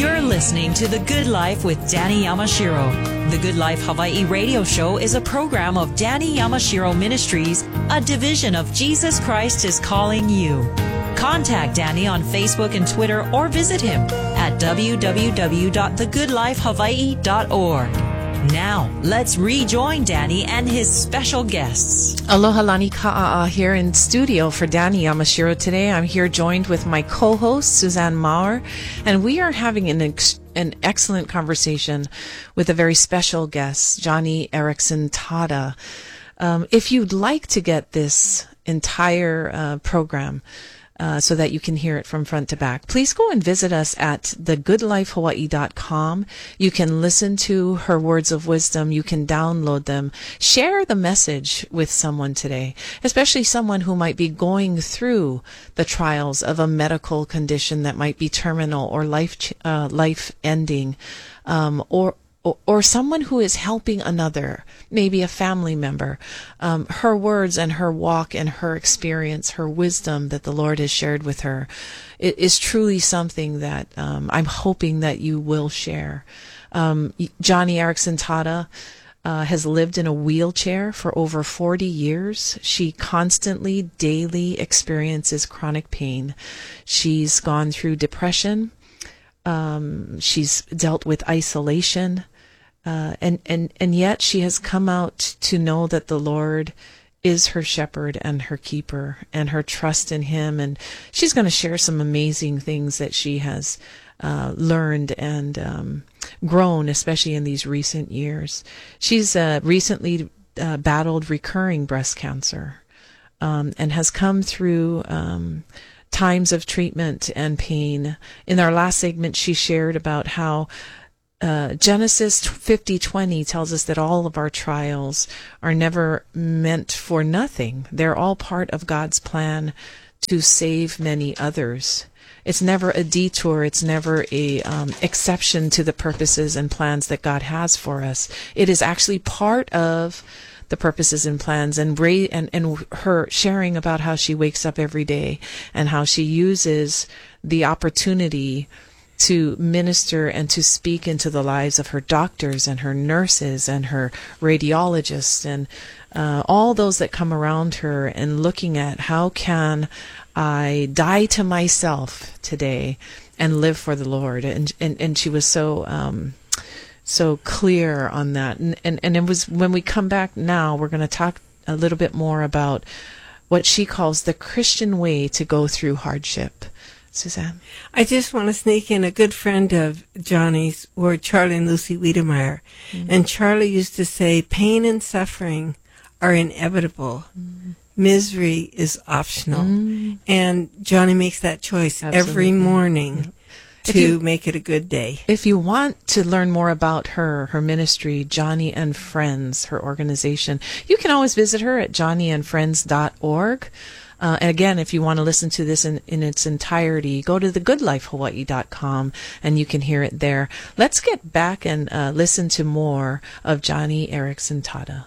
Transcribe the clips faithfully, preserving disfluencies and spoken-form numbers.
You're listening to The Good Life with Danny Yamashiro. The Good Life Hawaii radio show is a program of Danny Yamashiro Ministries, a division of Jesus Christ is Calling You. Contact Danny on Facebook and Twitter or visit him at w w w dot the good life hawaii dot org. Now, let's rejoin Danny and his special guests. Aloha lani ka'a here in studio for Danny Yamashiro today. I'm here joined with my co-host, Suzanne Maurer, and we are having an ex- an excellent conversation with a very special guest, Joni Eareckson Tada. Um, if you'd like to get this entire uh, program, Uh, so that you can hear it from front to back, please go and visit us at the good life hawaii dot com. You can listen to her words of wisdom. You can download them. Share the message with someone today, especially someone who might be going through the trials of a medical condition that might be terminal or life uh, life ending, um, or Or, or someone who is helping another, maybe a family member. Um, her words and her walk and her experience, her wisdom that the Lord has shared with her, it is truly something that um, I'm hoping that you will share. Um, Joni Eareckson Tada uh, has lived in a wheelchair for over forty years. She constantly, daily experiences chronic pain. She's gone through depression. Um, she's dealt with isolation. Uh, and, and, and yet she has come out to know that the Lord is her shepherd and her keeper and her trust in him. And she's going to share some amazing things that she has uh, learned and um, grown, especially in these recent years. She's uh, recently uh, battled recurring breast cancer um, and has come through um, times of treatment and pain. In our last segment, she shared about how Uh, Genesis fifty twenty tells us that all of our trials are never meant for nothing. They're all part of God's plan to save many others. It's never a detour. It's never a um, exception to the purposes and plans that God has for us. It is actually part of the purposes and plans, and, Ray, and and her sharing about how she wakes up every day and how she uses the opportunity to minister and to speak into the lives of her doctors and her nurses and her radiologists and uh, all those that come around her, and looking at how can I die to myself today and live for the Lord. And and, and she was so um, so clear on that. And, and, and it was when we come back now, we're going to talk a little bit more about what she calls the Christian way to go through hardship. Suzanne? I just want to sneak in a good friend of Johnny's were Charlie and Lucy Wiedemeyer. Mm-hmm. And Charlie used to say, pain and suffering are inevitable. Mm-hmm. Misery is optional. Mm-hmm. And Johnny makes that choice Absolutely. every morning mm-hmm. to you, make it a good day. If you want to learn more about her, her ministry, Joni and Friends, her organization, you can always visit her at joni and friends dot org. Uh, and again, if you want to listen to this in, in its entirety, go to the good life hawaii dot com and you can hear it there. Let's get back and uh, listen to more of Joni Eareckson Tada.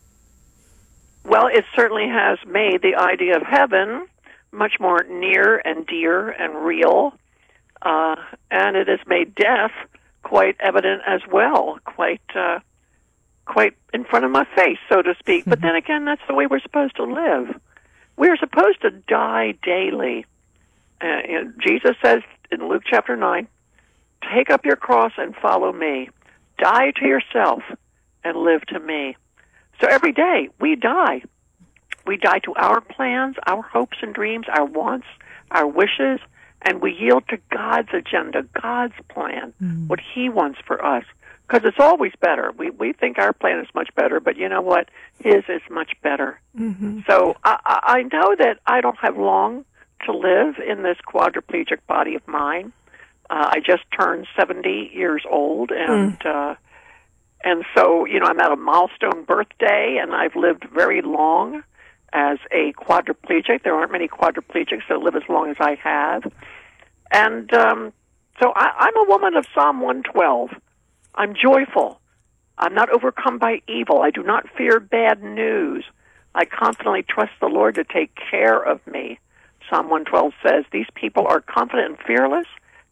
Well, it certainly has made the idea of heaven much more near and dear and real, uh, and it has made death quite evident as well, quite uh, quite in front of my face, so to speak. Mm-hmm. But then again, that's the way we're supposed to live. We're supposed to die daily. Uh, you know, Jesus says in Luke chapter nine, take up your cross and follow me. Die to yourself and live to me. So every day we die. We die to our plans, our hopes and dreams, our wants, our wishes, and we yield to God's agenda, God's plan, mm-hmm. what he wants for us. Because it's always better. We we think our plan is much better, but you know what? His is much better. Mm-hmm. So I, I know that I don't have long to live in this quadriplegic body of mine. Uh, I just turned seventy years old, and mm. uh, and so you know I'm at a milestone birthday, and I've lived very long as a quadriplegic. There aren't many quadriplegics that live as long as I have, and um, so I, I'm a woman of Psalm one twelve. I'm joyful. I'm not overcome by evil. I do not fear bad news. I confidently trust the Lord to take care of me. Psalm one twelve says, these people are confident and fearless.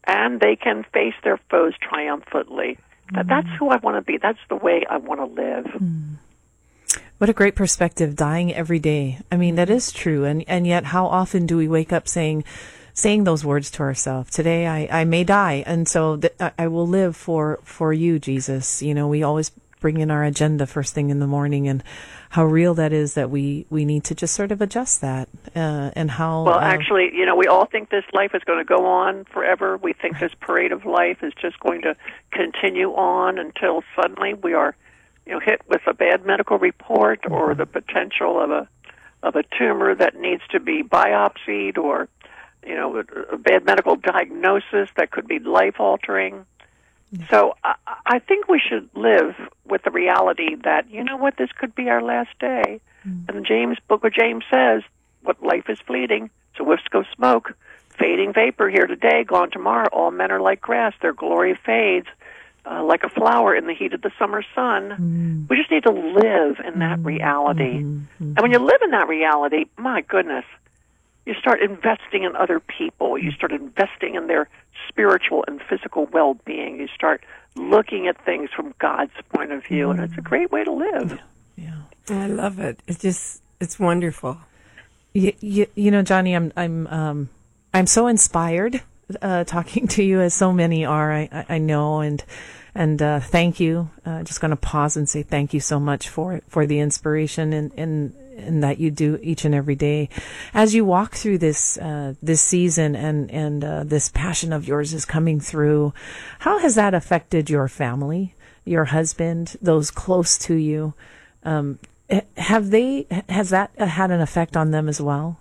and they can face their foes triumphantly. That, that's who I want to be. That's the way I want to live. Mm. What a great perspective, dying every day. I mean, that is true. And, and yet how often do we wake up saying, saying those words to ourselves? Today I, I may die. And so th- I will live for, for you, Jesus. You know, we always bring in our agenda first thing in the morning, and how real that is that we, we need to just sort of adjust that. Uh, and how, well, uh, actually, you know, we all think this life is going to go on forever. We think this parade of life is just going to continue on until suddenly we are, you know, hit with a bad medical report or the potential of a of a tumor that needs to be biopsied, or, you know, a, a bad medical diagnosis that could be life-altering. So I, I think we should live with the reality that, you know what, this could be our last day. Mm. And the James book of James says, what life is fleeting, so whiffs of smoke, fading vapor here today, gone tomorrow. All men are like grass, their glory fades. Uh, like a flower in the heat of the summer sun. Mm. We just need to live in that mm. reality. Mm-hmm. And when you live in that reality, my goodness, you start investing in other people. You start investing in their spiritual and physical well-being. You start looking at things from God's point of view, mm. and it's a great way to live. Yeah. yeah. I love it. It's just, it's wonderful. You, you, you know, Johnny, I'm, I'm, um, I'm so inspired Uh, talking to you, as so many are, I, I know, and and uh, thank you. Uh, just going to pause and say thank you so much for for the inspiration and, and and that you do each and every day, as you walk through this uh, this season, and and uh, this passion of yours is coming through. How has that affected your family, your husband, those close to you? Um, have they has that had an effect on them as well?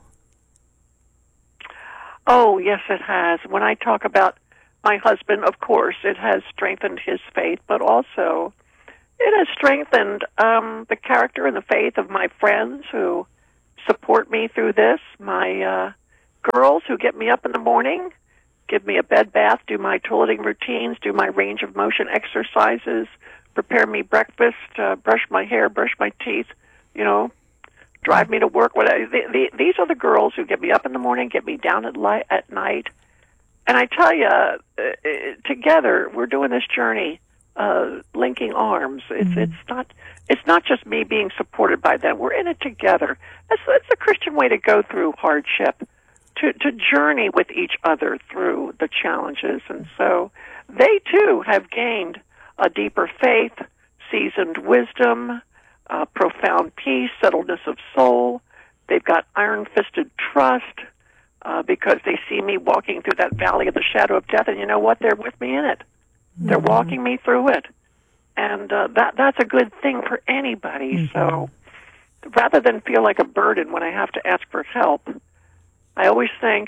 Oh, yes, it has. When I talk about my husband, of course, it has strengthened his faith, but also it has strengthened um, the character and the faith of my friends who support me through this, my uh, girls who get me up in the morning, give me a bed bath, do my toileting routines, do my range of motion exercises, prepare me breakfast, uh, brush my hair, brush my teeth, you know, drive me to work. Whatever. The, the, these are the girls who get me up in the morning, get me down at, li- at night. And I tell you, uh, together we're doing this journey, uh, linking arms. It's mm-hmm. it's not it's not just me being supported by them. We're in it together. That's that's a Christian way to go through hardship, to to journey with each other through the challenges. And so they too have gained a deeper faith, seasoned wisdom, Uh, profound peace, settledness of soul. They've got iron-fisted trust uh, because they see me walking through that valley of the shadow of death, and you know what? They're with me in it. Mm-hmm. They're walking me through it. And uh, that that's a good thing for anybody. Mm-hmm. So rather than feel like a burden when I have to ask for help, I always think,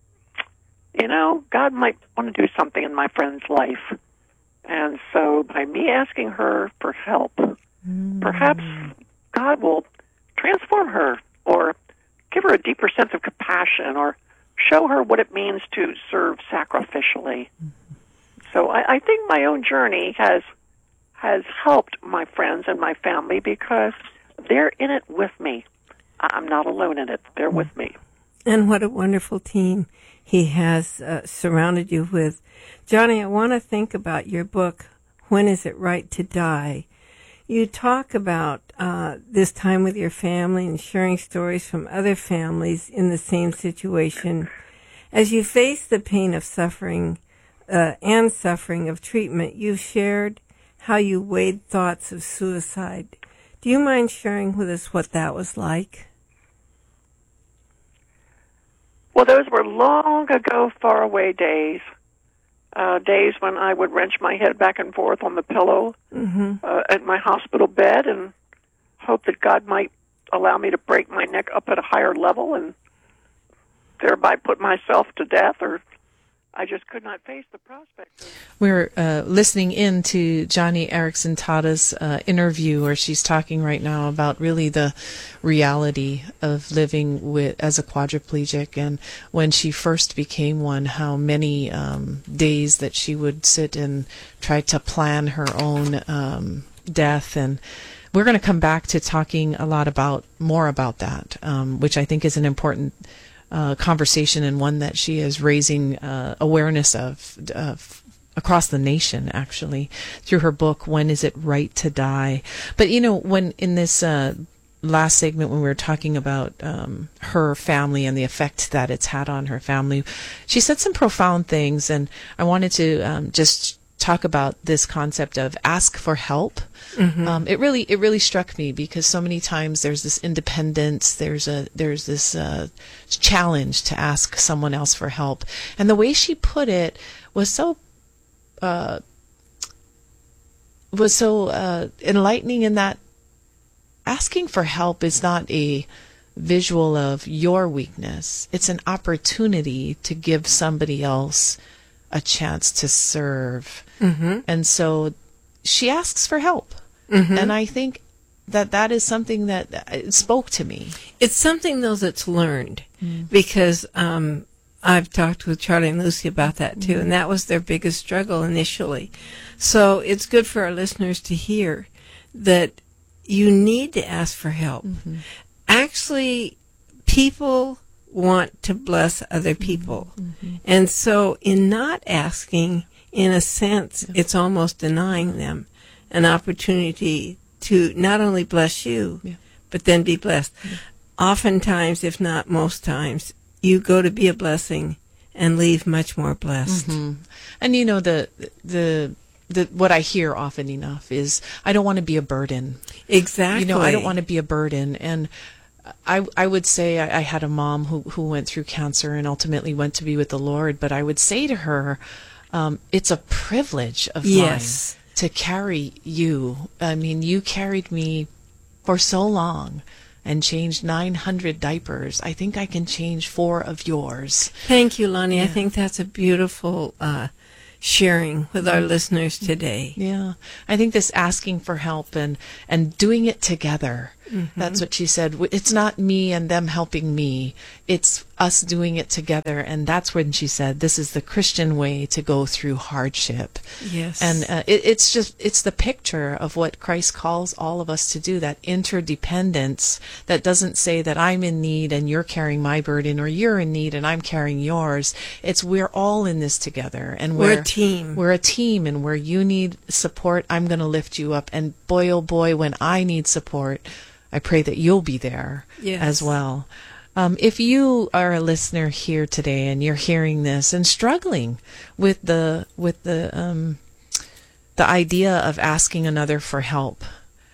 you know, God might want to do something in my friend's life. And so by me asking her for help, perhaps God will transform her, or give her a deeper sense of compassion, or show her what it means to serve sacrificially. So I, I think my own journey has has helped my friends and my family because they're in it with me. I'm not alone in it. They're with me. And what a wonderful team he has uh, surrounded you with. Johnny, I want to think about your book, When Is It Right to Die? You talk about uh, this time with your family and sharing stories from other families in the same situation. As you face the pain of suffering uh, and suffering of treatment, you've shared how you weighed thoughts of suicide. Do you mind sharing with us what that was like? Well, those were long ago, faraway days. Uh, days when I would wrench my head back and forth on the pillow mm-hmm. uh, at my hospital bed and hope that God might allow me to break my neck up at a higher level and thereby put myself to death, or I just could not face the prospect. We're uh, listening in to Joni Eareckson Tada's uh, interview, where she's talking right now about really the reality of living with as a quadriplegic, and when she first became one, how many um, days that she would sit and try to plan her own um, death. And we're going to come back to talking a lot about more about that, um, which I think is an important uh, conversation, and one that she is raising uh, awareness of, of across the nation, actually, through her book, When Is It Right to Die? But, you know, when in this uh, last segment, when we were talking about um, her family and the effect that it's had on her family, she said some profound things, and I wanted to um, just talk about this concept of ask for help. Mm-hmm. Um, it really, it really struck me, because so many times there's this independence, there's a, there's this uh, challenge to ask someone else for help, and the way she put it was so, uh, was so uh, enlightening, in that asking for help is not a visual of your weakness; it's an opportunity to give somebody else a chance to serve. Mm-hmm. And so she asks for help. Mm-hmm. And I think that that is something that uh, spoke to me. It's something, though, that's learned, mm. because um, I've talked with Charlie and Lucy about that, too, mm. and that was their biggest struggle initially. So it's good for our listeners to hear that you need to ask for help. Mm-hmm. Actually, people want to bless other people. Mm-hmm. And so in not asking, in a sense, yeah. it's almost denying them an opportunity to not only bless you, yeah. but then be blessed. Yeah. Oftentimes, if not most times, you go to be a blessing and leave much more blessed. Mm-hmm. And you know, the the the what I hear often enough is, I don't want to be a burden. Exactly. You know, I don't want to be a burden. And I, I would say I, I had a mom who, who went through cancer and ultimately went to be with the Lord, but I would say to her, um, it's a privilege of yes. mine to carry you. I mean, you carried me for so long and changed nine hundred diapers. I think I can change four of yours. Thank you, Lonnie. Yeah. I think that's a beautiful uh, sharing with our listeners today. Yeah. I think this asking for help and, and doing it together. Mm-hmm. That's what she said. It's not me and them helping me. It's us doing it together. And that's when she said, this is the Christian way to go through hardship. Yes. And uh, it, it's just, it's the picture of what Christ calls all of us to do, that interdependence that doesn't say that I'm in need and you're carrying my burden, or you're in need and I'm carrying yours. It's we're all in this together. And we're, we're a team. We're a team, and where you need support, I'm going to lift you up. And boy, oh boy, when I need support, I pray that you'll be there yes. as well. Um, if you are a listener here today and you're hearing this and struggling with the with the um, the idea of asking another for help,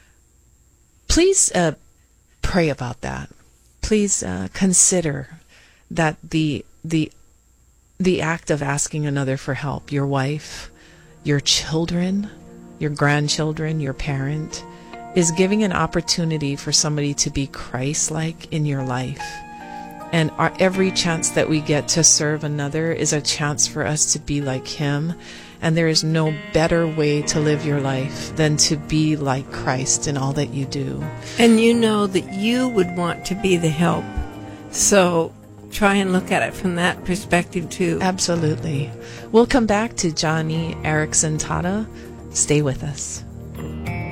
please uh, pray about that. Please uh, consider that the the the act of asking another for help, your wife, your children, your grandchildren, your parent, is giving an opportunity for somebody to be Christ-like in your life. And our, every chance that we get to serve another is a chance for us to be like Him. And there is no better way to live your life than to be like Christ in all that you do. And you know that you would want to be the help. So try and look at it from that perspective too. Absolutely. We'll come back to Joni Eareckson Tada. Stay with us.